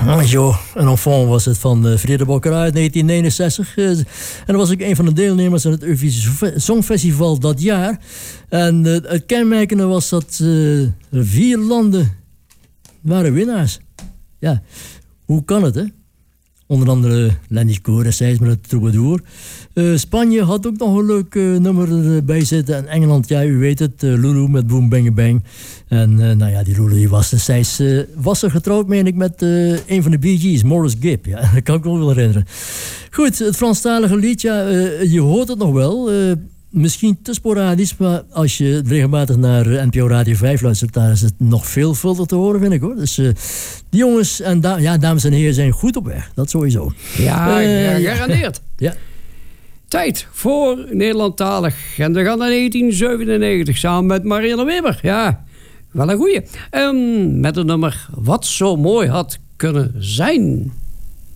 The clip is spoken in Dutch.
Jo, een enfant was het van Frede Bokkerij uit 1969. En dat was ook een van de deelnemers aan het Eurovisie Songfestival dat jaar. En het kenmerkende was dat 4 landen waren winnaars. Ja, hoe kan het, hè? Onder andere Lenny Koor destijds met het Troubadour. Spanje had ook nog een leuk nummer erbij zitten. En Engeland, ja, u weet het, Lulu met Boom Bang Bang. En nou ja, die Lulu die was destijds was er getrouwd, meen ik, met een van de Bee Gees, Morris Gibb. Ja, dat kan ik me nog wel herinneren. Goed, het Franstalige lied, ja, je hoort het nog wel. Misschien te sporadisch, maar als je regelmatig naar NPO Radio 5 luistert, daar is het nog veelvuldig te horen, vind ik, hoor. Dus die jongens en dames en heren zijn goed op weg. Dat sowieso. Ja, gegarandeerd. Ja. Tijd voor Nederlandtalig. En we gaan naar 1997 samen met Marianne Weber. Ja, wel een goeie. Met het nummer Wat zo mooi had kunnen zijn.